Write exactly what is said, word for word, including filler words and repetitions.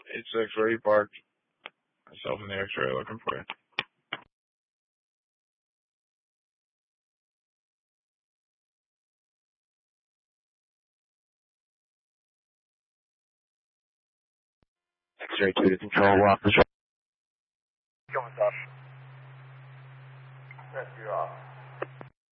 eight six, where you parked? Myself in the X-ray looking for you. X-ray two to control, walk the Going up. That's you off.